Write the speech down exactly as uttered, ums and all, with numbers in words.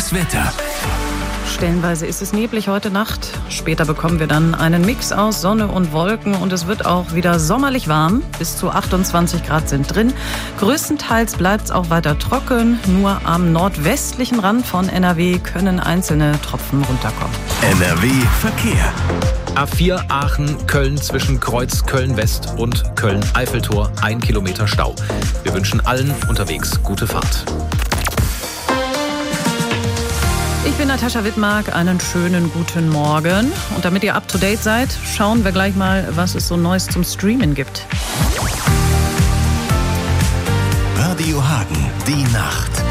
Das Wetter. Stellenweise ist es neblig heute Nacht. Später bekommen wir dann einen Mix aus Sonne und Wolken und es wird auch wieder sommerlich warm. Bis zu achtundzwanzig Grad sind drin. Größtenteils bleibt es auch weiter trocken. Nur am nordwestlichen Rand von N R W können einzelne Tropfen runterkommen. N R W Verkehr. A vier Aachen, Köln zwischen Kreuz Köln-West und Köln-Eiffeltor. Ein Kilometer Stau. Wir wünschen allen unterwegs gute Fahrt. Ich bin Natascha Wittmark, einen schönen guten Morgen. Und damit ihr up to date seid, schauen wir gleich mal, was es so Neues zum Streamen gibt. Radio Hagen, die Nacht.